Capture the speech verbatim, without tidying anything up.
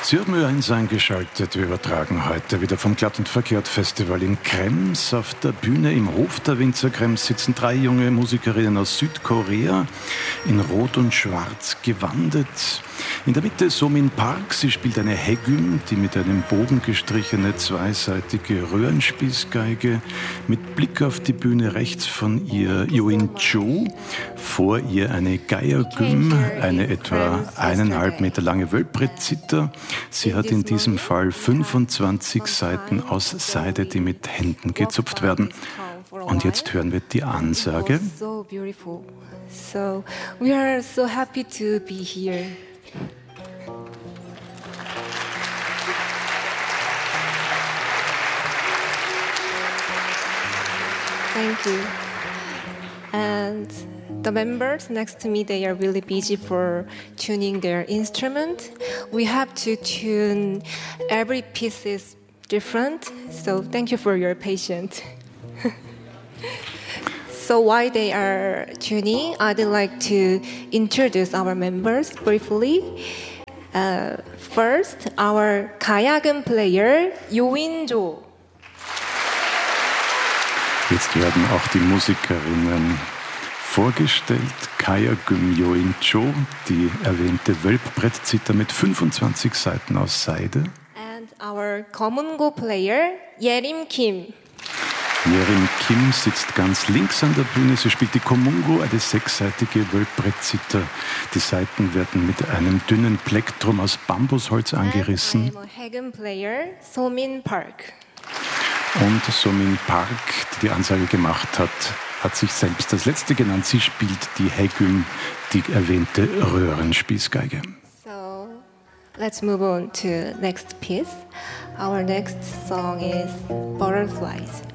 Sie haben Ö eins eingeschaltet. Wir übertragen heute wieder vom Glatt und Verkehrt Festival in Krems. Auf der Bühne im Hof der Winzer Krems sitzen drei junge Musikerinnen aus Südkorea, in Rot und Schwarz gewandet. In der Mitte Somin Park. Sie spielt eine Haegüm, die mit einem Bogen gestrichene zweiseitige Röhrenspießgeige. Mit Blick auf die Bühne rechts von ihr Yoin Jo. Vor ihr eine Geiergüm, eine etwa eineinhalb Meter lange Wölbrezither. Sie hat in diesem Fall fünfundzwanzig Saiten aus Seide, die mit Händen gezupft werden. Und jetzt hören wir die Ansage. So beautiful. So we are so happy to be here. Thank you. And the members next to me, they are really busy for tuning their instrument. We have to tune every piece is different. So thank you for your patience. So while they are tuning, I'd like to introduce our members briefly. Uh, first, our 가야금 player, Yoin Jo. Jetzt werden auch die Musikerinnen vorgestellt. Geiergüm Yoin Jo, die erwähnte Wölbbrettzither mit fünfundzwanzig Saiten aus Seide. And our Komungo player, Yerim Kim. Yerim Kim sitzt ganz links an der Bühne. Sie spielt die Komungo, eine sechsseitige Wölbbrettzither. Die Saiten werden mit einem dünnen Plektrum aus Bambusholz angerissen. And I'm a Haegum player, Somin Park. Und Somin Park, die die Ansage gemacht hat, hat sich selbst als Letzte genannt. Sie spielt die Haegüm, die erwähnte Röhrenspießgeige. So, let's move on to next piece. Our next song is Butterflies.